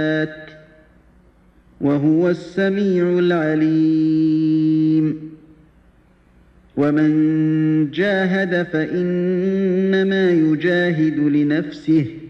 وهو السميع العليم ومن جاهد فإنما يجاهد لنفسه